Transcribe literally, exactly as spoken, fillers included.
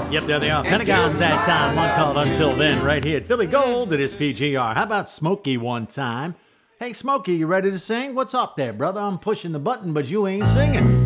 Yep, there they are. Pentagon's that time. One called Until Then right here at Philly Gold. It is P G R. How about Smokey one time? Hey, Smokey, you ready to sing? What's up there, brother? I'm pushing the button, but you ain't singing.